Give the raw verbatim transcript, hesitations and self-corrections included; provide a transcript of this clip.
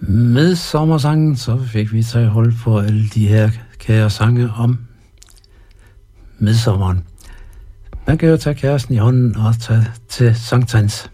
Med sommersangen, så fik vi taget hold på alle de her kære sange om midsommeren. Man kan jo tage kæresten i hånden og tage til sankthans.